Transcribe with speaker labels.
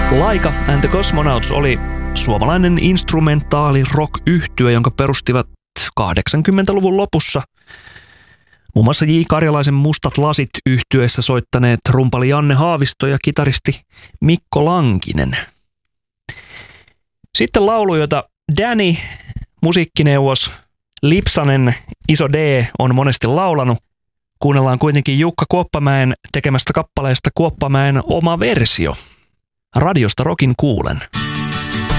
Speaker 1: Laika and the Cosmonauts oli suomalainen instrumentaali rock-yhtye, jonka perustivat 80-luvun lopussa. Muun muassa J. Karjalaisen Mustat lasit -yhtyeessä soittaneet rumpali Janne Haavisto ja kitaristi Mikko Lankinen. Sitten laulu, jota Danny, musiikkineuvos Lipsanen, Iso D, on monesti laulanut. Kuunnellaan kuitenkin Jukka Kuoppamäen tekemästä kappaleesta Kuoppamäen oma versio. Radiosta Rockin kuulen.